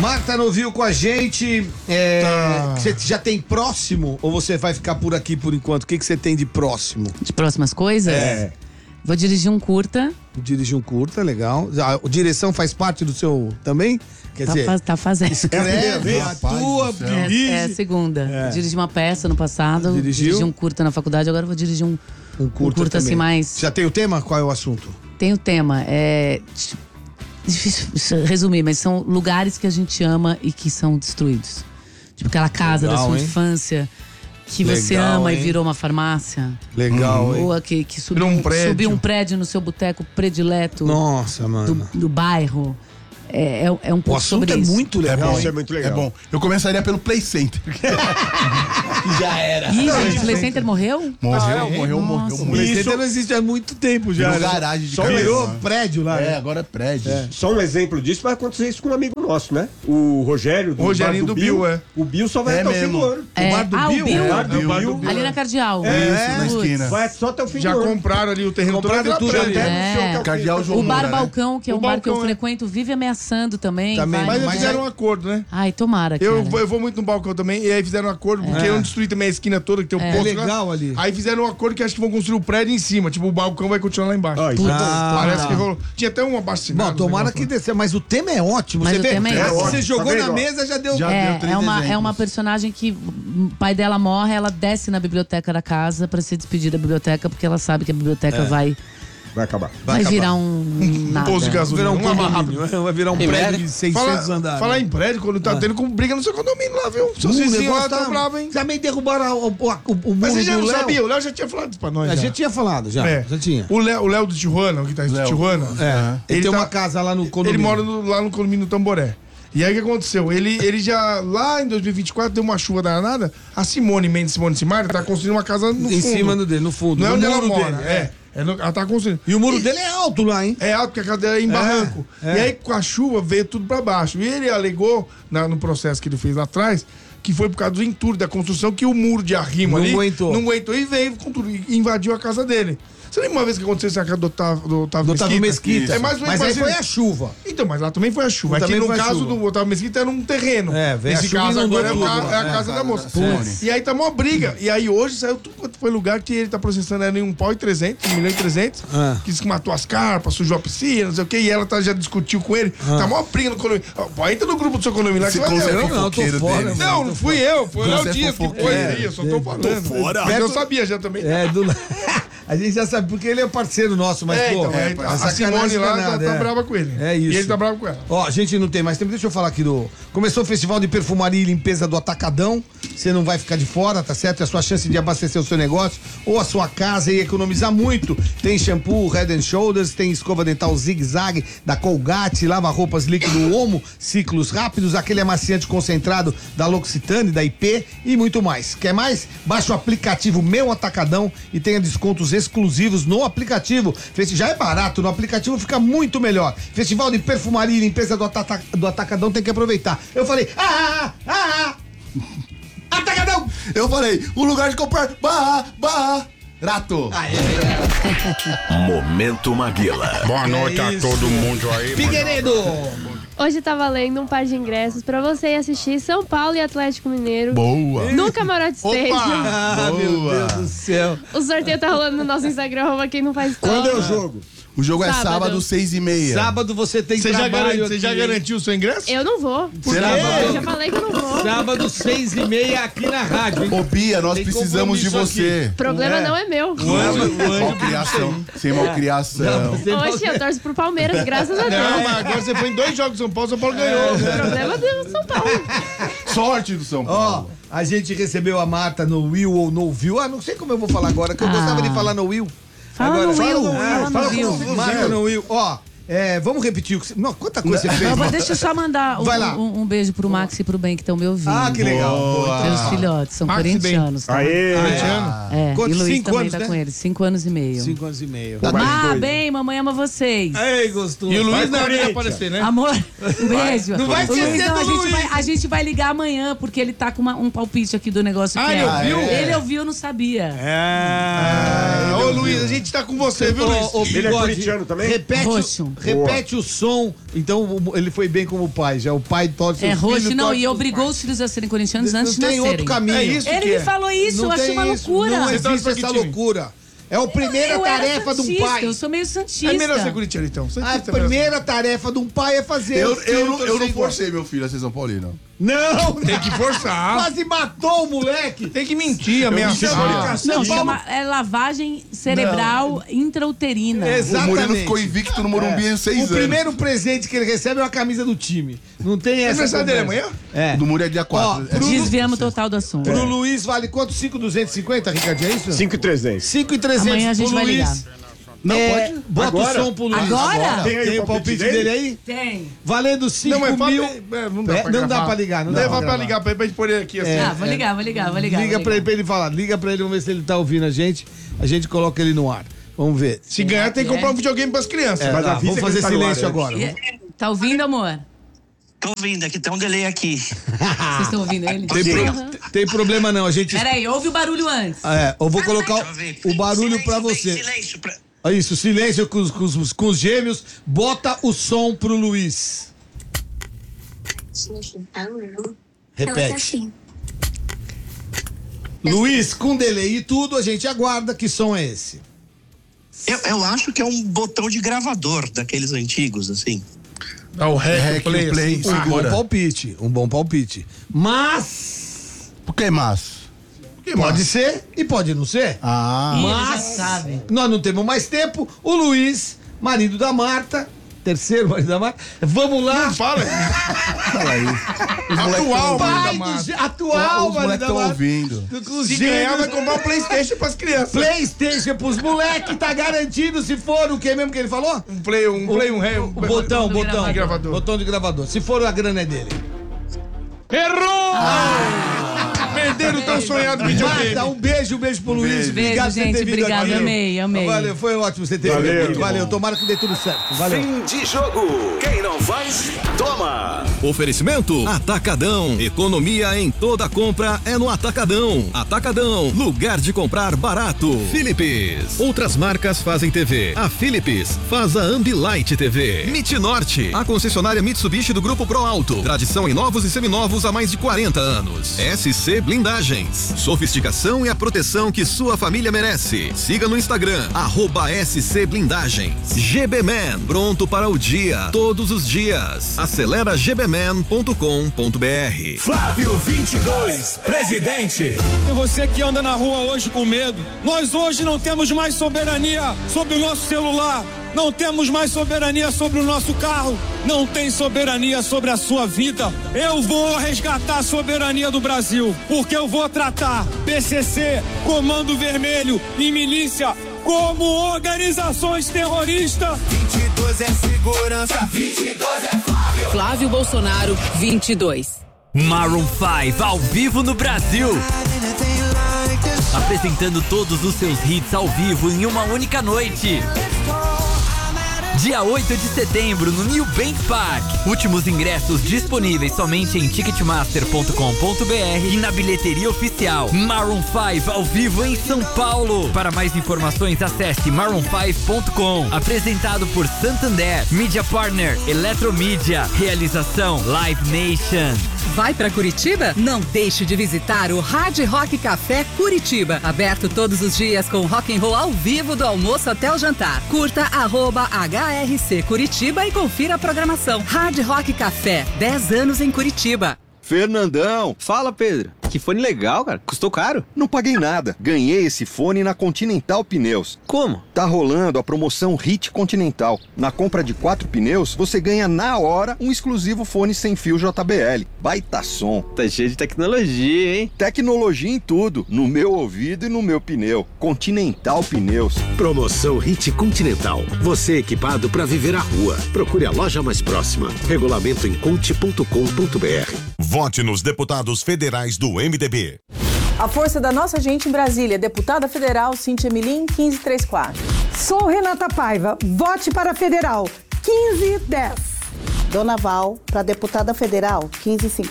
Marta Novil com a gente. Você já tem próximo ou você vai ficar por aqui por enquanto? O que você tem de próximo? De próximas coisas? Vou dirigir um curta. Dirigir um curta, legal. A direção faz parte do seu também? Quer dizer, tá fazendo. escreve, atua, dirige. É, segunda. Dirigi uma peça no passado. Dirigiu? Dirigi um curta na faculdade, agora vou dirigir um curta assim mais. Já tem o tema? Qual é o assunto? Tem o tema. Difícil resumir, mas são lugares que a gente ama e que são destruídos. Tipo aquela casa da sua infância que você ama e virou uma farmácia. Legal, hein? Ou que subiu um prédio no seu boteco predileto. Nossa, mano. Do bairro. É um pouco sobre isso. isso. É muito legal. Isso é muito legal. É bom. Eu começaria pelo Play Center. Já era. Ih, gente, o Play Center morreu? Morreu. O Play Center não existe há muito tempo já. Virou garagem de Só casa. virou prédio lá. Agora é prédio. Só um exemplo disso vai acontecer isso com um amigo nosso, né? O Rogério do Rogerinho Bar do Bill, O Bill só vai até o fim do ano. O bar do Bill? O Bar do Bill. Ali na Cardeal. Isso, na esquina. Vai só até o fim Já do ano. compraram ali o terreno Compraram tudo ali. Cardeal João O Bar Moura, né? Balcão, que é O um bar que eu Balcão, frequento, vive ameaçando também. Também, Mas eles Mas fizeram aí- um acordo, né? Ai, tomara, cara. Eu vou muito no balcão também, e aí fizeram um acordo, porque eu não destruí também a esquina toda, que tem um posto legal lá. ali. Aí fizeram um acordo que acho que vão construir o prédio em cima, tipo, o balcão vai continuar lá embaixo. Ah, isso é bom. Parece que rolou. Tinha até um abaixo. Bom, tomara que dê certo. Mas o tema é ótimo. Mas Você o vê? tema é Essa ótimo. você jogou Tá na vendo? mesa, já deu. Já deu 3 É uma exemplos. personagem que o pai dela morre, ela desce na biblioteca da casa pra se despedir da biblioteca, porque ela sabe que a biblioteca vai Vai acabar. virar um nada. posto de Vai gasolina. virar um Uma barra. condomínio, vai virar um prédio de 600 andares. Falar em prédio, quando tá tendo com briga no seu condomínio lá, viu? Seus vizinhos lá tão bravos, hein? Também derrubaram o muro Mas você já do não Léo. sabia, o Léo já tinha falado isso pra nós. A já. gente tinha falado, já. É. Já tinha. O Léo do Tijuana, o que tá em Tijuana, Ele tem tá- uma casa lá no condomínio. ele mora lá no condomínio Tamboré. E aí o que aconteceu? Ele já, lá em 2024, deu uma chuva danada. A Simone Simaria tá construindo uma casa no Em fundo. cima dele, no fundo. Não é no onde ela muro mora, dele. ela tá construindo. E o muro dele é alto lá, hein? É alto, porque a casa dela é em barranco. E aí, com a chuva, veio tudo pra baixo. E ele alegou, no processo que ele fez lá atrás, que foi por causa do entulho da construção, que o muro de arrimo Não ali aguentou. não aguentou e veio com tudo, e invadiu a casa dele. Você lembra uma vez que aconteceu isso na casa do Otávio Mesquita. É mais ou menos Mas aí parecido. foi a chuva. Então, mas lá também foi a chuva. Aqui Também no foi a caso chuva. do Otávio Mesquita era um terreno. Veio a Esse chuva e caso inundou agora tudo. é a casa da moça. Simone. E aí tá uma briga. E aí hoje saiu tudo quanto foi lugar que ele tá processando ela em 1,3 milhão, que disse que matou as carpas, sujou a piscina, não sei o quê. E ela já discutiu com ele. Tá uma briga no condomínio. Ó, entra no grupo do seu condomínio lá que Se você vai ver. consegue Não, tô fofoqueiro fora, dele. Não, não fui eu. Foi o Você Léo é Dias que fofoqueiro. foi. Eu só tô falando. fora. Mas eu sabia já também. A gente já sabe, porque ele é parceiro nosso, mas, pô, A Simone lá tá brava com ele. É isso. E ele tá bravo com ela. Ó, a gente não tem mais tempo, deixa eu falar aqui do... Começou o Festival de Perfumaria e Limpeza do Atacadão, você não vai ficar de fora, tá certo? É a sua chance de abastecer o seu negócio ou a sua casa e economizar muito. Tem shampoo Head and Shoulders, tem escova dental Zig Zag da Colgate, lava-roupas líquido Omo, ciclos rápidos, aquele amaciante concentrado da L'Occitane, da IP e muito mais. Quer mais? Baixa o aplicativo Meu Atacadão e tenha descontos exclusivos no aplicativo. Já é barato, no aplicativo fica muito melhor. Festival de Perfumaria e Limpeza do Atacadão tem que aproveitar. Eu falei, Atacadão! Eu falei, o lugar de comprar barato. Momento Maguila. Boa noite a todo mundo aí. Figueiredo! Hoje tá valendo um par de ingressos pra você ir assistir São Paulo e Atlético Mineiro. Boa. No Camarote Stadium. Ah, meu Boa. Deus do céu. O sorteio tá rolando no nosso Instagram, quem não faz Quando é o story. jogo? O jogo é Sábado. sábado, 6h30. Sábado você tem Você já trabalho garantiu o seu ingresso? Eu não vou. Será? Eu já falei que eu não vou. Sábado, 6h30 aqui na rádio, hein? Ô, Bia, nós Tem precisamos de compromisso você. O problema não é meu. Malcriação. Sem malcriação. Oxe, eu torço pro Palmeiras, graças a Não, Deus. mas agora você foi em 2 jogos de São Paulo, São Paulo ganhou. O problema é do São Paulo. Sorte do São Ó, Paulo. a gente recebeu a Marta no Will ou no Will. Não sei como eu vou falar agora, que eu gostava de falar no Will. Fala no Will, fala fala no Will. com Marta no Will. Ó, vamos repetir o que você... Não, quanta coisa você fez. Não, mas Marta. deixa eu só mandar Vai lá. um beijo pro Max e pro Ben que estão me ouvindo. Ah, que legal. Boa. Meus filhotes, são Max e Ben. corintianos. Tá? Aê! É, Quantos? e Luiz 5 também anos, tá né? com eles, 5 anos e meio. 5 anos e meio. Bem, mamãe ama vocês. Ei, gostoso. E o Luiz Vai, não vai Corinthians. aparecer, né? Amor, um beijo. Não vai O Luiz, esquecer não, do a gente Luiz. a gente vai ligar amanhã, porque ele tá com um palpite aqui do negócio Ah, que ele ouviu? Ele ouviu, não sabia. Ô, Luiz, a gente tá com você, viu, Luiz? Ô, Ele é Bigode, corintiano também? Repete, Roxo. Repete o som. Então ele foi bem como pai. Já o pai torce os filhos. Roxo, não, e obrigou os filhos a serem corintianos antes de nascerem. Não tem outro caminho. É isso Ele me falou isso, eu achei uma loucura. Não Você torce existe pra essa que time? loucura. É a primeira tarefa de um pai. Eu sou meio santista. É melhor ser corintiano, então. A primeira tarefa de um pai é fazer. Eu não forcei meu filho a ser São Paulino. Não, Tem que forçar. quase matou o moleque. Tem que mentir, ameaçar. Não, chama lavagem cerebral intrauterina. O Exatamente. Murilo ficou invicto no Morumbi em 6 O anos. primeiro presente que ele recebe é uma camisa do time. Não tem essa. Aniversário dele é conversa. amanhã? É. O do Murilo é dia 4. Ó, Desviamos total do assunto. Pro Luiz vale quanto? 5,250, Ricardinho? É isso? 5,300. 5,300 Amanhã a gente pro vai Luiz. ligar. Não, pode? Bota Agora? o som pro Luiz. Agora? Tem o palpite dele aí? Tem. Valendo 5 Não, mas mil. não dá pra Não dá gravar. pra ligar, não Não dá dá pra pra ligar pra gente pôr ele aqui assim. Vou ligar. Liga pra ele falar. Liga pra ele, vamos ver se ele tá ouvindo a gente. A gente coloca ele no ar. Vamos ver. Se ganhar, tem que comprar um videogame pras crianças. Mas Tá, avisa vamos que fazer ele tá no silêncio ar, agora. Tá ouvindo, amor? Tô ouvindo, aqui tem um delay aqui. Vocês estão ouvindo ele? Tem problema não, a gente. Peraí, ouve o barulho antes. Eu vou colocar Deixa eu ver. o barulho pra você. Silêncio. Isso, silêncio com os gêmeos. Bota o som pro Luiz. Repete. Luiz, com delay e tudo, a gente aguarda. Que som é esse? Eu acho que é um botão de gravador, daqueles antigos, assim. Dá o rec, play. Assim. Um bom palpite. Mas Por que mas? pode ser e pode não ser. Ah. Ih, ele Mas já sabe. nós não temos mais tempo. O Luiz, marido da Marta, terceiro marido da Marta. Vamos lá. Não fala. Fala aí. Os Atual, Pai marido da Marta. atual Os marido moleques da estão Marta. ouvindo. Com os Se ganhar, vai gêmeos. comprar um PlayStation pras crianças. PlayStation pros moleques, tá garantido. Se for o que mesmo que ele falou? Um rei. O botão. de gravador. Botão de gravador. Se for a grana é dele. Errou! Perderam o tão sonhado videogame. Marta, um beijo pro Luiz. Obrigado por você gente, ter vindo obrigado, aqui. amei. Valeu, foi ótimo você ter vindo aqui. Valeu, tomara que dê tudo certo. Valeu. Fim de jogo. Quem não faz, toma. Oferecimento Atacadão. Economia em toda compra é no Atacadão. Atacadão, lugar de comprar barato. Philips. Outras marcas fazem TV. A Philips faz a Ambilight TV. MIT Norte, a concessionária Mitsubishi do Grupo Pro Alto. Tradição em novos e seminovos há mais de 40 anos. SC Blindagens. Sofisticação e a proteção que sua família merece. Siga no Instagram, @SC Blindagens. GB-Man, pronto para o dia, todos os dias. Acelera gbman.com.br. Flávio 22, presidente. E você que anda na rua hoje com medo, nós hoje não temos mais soberania sobre o nosso celular. Não temos mais soberania sobre o nosso carro. Não tem soberania sobre a sua vida. Eu vou resgatar a soberania do Brasil, porque eu vou tratar PCC, Comando Vermelho e milícia como organizações terroristas. 22 é segurança, 22 é Flávio. Flávio Bolsonaro, 22. Maroon 5 ao vivo no Brasil. Apresentando todos os seus hits ao vivo em uma única noite. Dia 8 de setembro no New Bank Park. Últimos ingressos disponíveis somente em ticketmaster.com.br e na bilheteria oficial. Maroon 5 ao vivo em São Paulo. Para mais informações acesse maroon5.com. Apresentado por Santander, Media Partner, Eletromídia. Realização Live Nation. Vai pra Curitiba? Não deixe de visitar o Hard Rock Café Curitiba. Aberto todos os dias com rock and roll ao vivo do almoço até o jantar. Curta @HRC Curitiba e confira a programação. Hard Rock Café, 10 anos em Curitiba. Fernandão, fala Pedro. Que fone legal, cara. Custou caro? Não paguei nada. Ganhei esse fone na Continental Pneus. Como? Tá rolando a promoção Hit Continental. Na compra de 4 pneus, você ganha na hora um exclusivo fone sem fio JBL. Baita som. Tá cheio de tecnologia, hein? Tecnologia em tudo. No meu ouvido e no meu pneu. Continental Pneus. Promoção Hit Continental. Você equipado para viver a rua. Procure a loja mais próxima. Regulamento em conte.com.br. Vote nos deputados federais do MDB. A força da nossa gente em Brasília, deputada federal Cíntia Milim, 1534. Sou Renata Paiva, vote para a federal, 1510. Dona Val, para deputada federal, 1550.